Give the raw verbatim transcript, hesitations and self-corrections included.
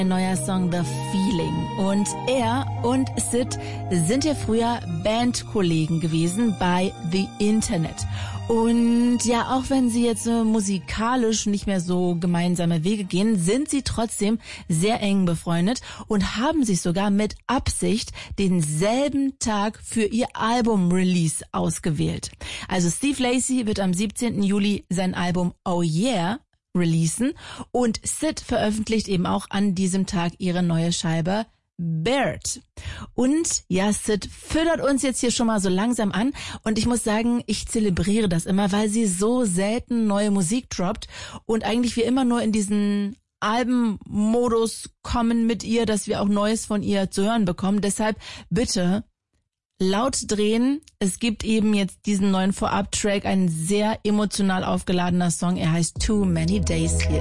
Ein neuer Song, The Feeling. Und er und Syd sind ja früher Bandkollegen gewesen bei The Internet. Und ja, auch wenn sie jetzt so musikalisch nicht mehr so gemeinsame Wege gehen, sind sie trotzdem sehr eng befreundet und haben sich sogar mit Absicht denselben Tag für ihr Album-Release ausgewählt. Also Steve Lacy wird am siebzehnten Juli sein Album Oh Yeah releasen und Syd veröffentlicht eben auch an diesem Tag ihre neue Scheibe Baird. Und ja, Syd füttert uns jetzt hier schon mal so langsam an und ich muss sagen, ich zelebriere das immer, weil sie so selten neue Musik droppt und eigentlich wir immer nur in diesen Albenmodus kommen mit ihr, dass wir auch Neues von ihr zu hören bekommen. Deshalb bitte laut drehen. Es gibt eben jetzt diesen neuen Vorab-Track, ein sehr emotional aufgeladener Song. Er heißt Too Many Days hier.